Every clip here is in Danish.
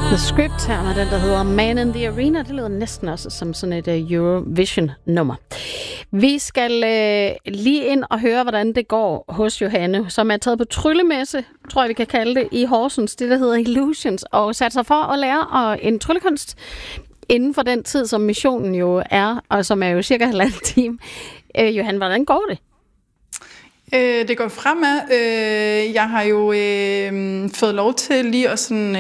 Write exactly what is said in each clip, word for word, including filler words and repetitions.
The Script her med den, der hedder Man in the Arena. Det lyder næsten også som sådan et uh, Eurovision-nummer. Vi skal uh, lige ind og høre, hvordan det går hos Johanne, som er taget på tryllemesse, tror jeg, vi kan kalde det, i Horsens. Det, der hedder Illusions, og sat sig for at lære og en tryllekunst inden for den tid, som missionen jo er, og som er jo cirka halvanden time. Uh, Johanne, hvordan går det? Øh, det går fremad. Øh, jeg har jo øh, fået lov til lige at sådan,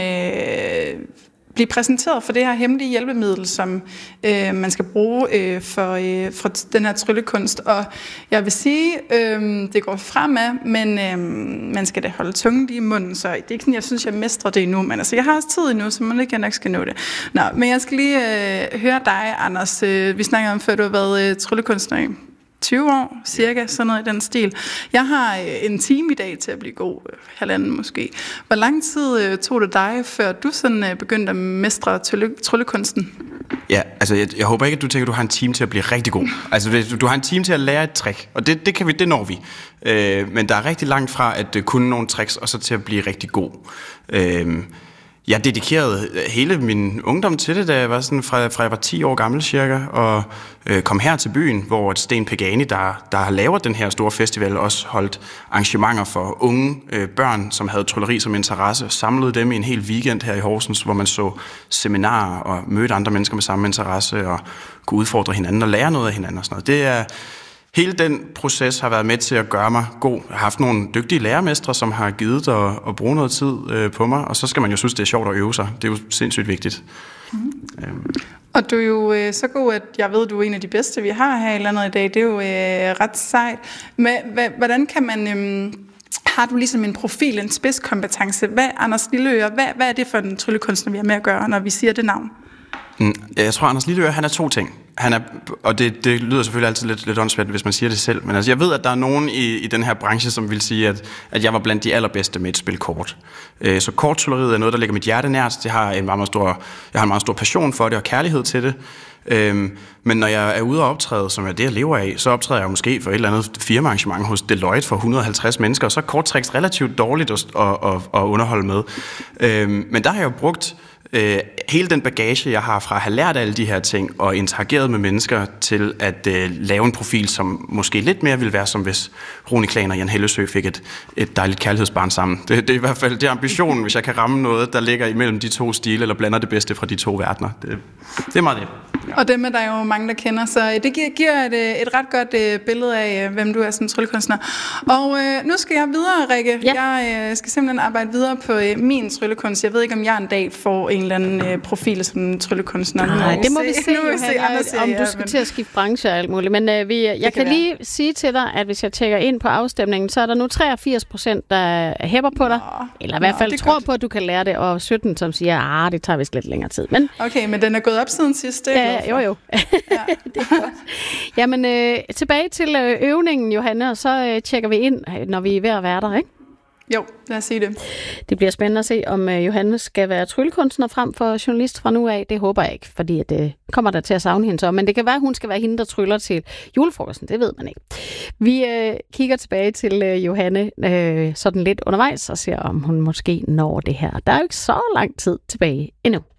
øh, blive præsenteret for det her hemmelige hjælpemiddel, som øh, man skal bruge øh, for, øh, for den her tryllekunst. Og jeg vil sige, øh, det går fremad, men øh, man skal da holde tungen lige i munden, så det er ikke sådan, jeg synes, jeg mestrer det endnu. Men altså, jeg har også tid endnu, så man ikke nok skal nå det. Nå, men jeg skal lige øh, høre dig, Anders. Øh, vi snakkede om, før du har været øh, tryllekunstner i tyve år, cirka, sådan noget i den stil. Jeg har en time i dag til at blive god, halvanden måske. Hvor lang tid tog det dig, før du sådan begyndte at mestre tryllekunsten? Ja, altså jeg, jeg håber ikke, at du tænker, at du har en time til at blive rigtig god. Altså du, du har en time til at lære et trick, og det, det kan vi, det når vi. Øh, men der er rigtig langt fra at kunne nogle tricks, og så til at blive rigtig god. Øh, Jeg dedikerede hele min ungdom til det, da jeg var sådan fra, fra jeg var ti år gammel cirka, og øh, kom her til byen, hvor Sten Pagani, der, der har lavet den her store festival, også holdt arrangementer for unge øh, børn, som havde trylleri som interesse, og samlede dem i en hel weekend her i Horsens, hvor man så seminarer og mødte andre mennesker med samme interesse, og kunne udfordre hinanden og lære noget af hinanden og sådan noget. Det er... Hele den proces har været med til at gøre mig god. Jeg har haft nogle dygtige lærermestre, som har givet at, at bruge noget tid øh, på mig, og så skal man jo synes, det er sjovt at øve sig. Det er jo sindssygt vigtigt. Mm. Øhm. Og du er jo øh, så god, at jeg ved, at du er en af de bedste, vi har her i landet i dag. Det er jo øh, ret sejt. Men hvordan kan man... Øh, har du ligesom en profil, en spidskompetence? Hvad, Anders Lilleøre, hvad, hvad er det for en tryllekunstner, vi har med at gøre, når vi siger det navn? Mm, jeg tror, Anders Lilleøre, han er to ting. Han er, og det, det lyder selvfølgelig altid lidt, lidt åndssvagt, hvis man siger det selv, men altså, jeg ved, at der er nogen i, i den her branche, som vil sige, at, at jeg var blandt de allerbedste med et spil kort. Øh, så kortrylleriet er noget, der ligger mit hjerte nært. Det har en meget, meget stor, jeg har en meget stor passion for det og kærlighed til det. Øhm, men når jeg er ude og optræde, som er det, jeg lever af, så optræder jeg måske for et eller andet firmaarrangement hos Deloitte for et hundrede og halvtreds mennesker, og så er korttricks relativt dårligt at, at, at, at underholde med. Øhm, men der har jeg jo brugt Øh, hele den bagage, jeg har fra at have lært alle de her ting og interageret med mennesker til at øh, lave en profil, som måske lidt mere ville være, som hvis Rune Klan og Jan Hellesøe fik et, et dejligt kærlighedsbarn sammen. Det, det er i hvert fald det er ambitionen, hvis jeg kan ramme noget, der ligger imellem de to stile, eller blander det bedste fra de to verdener. Det, det er meget det. Ja. Og dem er der jo mange, der kender, så det giver, giver et, et ret godt uh, billede af, uh, hvem du er som tryllekunstner. Og uh, nu skal jeg videre, Rikke. Ja. Jeg uh, skal simpelthen arbejde videre på uh, min tryllekunst. Jeg ved ikke, om jeg en dag får en eller anden uh, profil som tryllekunstner. Nej, det må vi se, nu, Johanne, se om du skal men... til at skifte branche og alt muligt. Men uh, vi, jeg kan, kan lige sige til dig, at hvis jeg tjekker ind på afstemningen, så er der nu treogfirs procent, der hæpper på dig. Nå, eller i hvert fald tror godt på, at du kan lære det, og sytten, som siger, ah, det tager vist lidt længere tid. Men, okay, men den er gået op siden sidst, det ja, jo, jo. Ja. Det er godt. Jamen, øh, tilbage til øh, øvningen, Johanne, og så øh, tjekker vi ind, når vi er ved at være der, ikke? Jo, lad os sige det. Det bliver spændende at se, om øh, Johanne skal være tryllekunstner frem for journalist fra nu af. Det håber jeg ikke, fordi det øh, kommer der til at savne hende så. Men det kan være, at hun skal være hende, der tryller til julefrokosten. Det ved man ikke. Vi øh, kigger tilbage til øh, Johanne øh, sådan lidt undervejs og ser, om hun måske når det her. Der er jo ikke så lang tid tilbage endnu.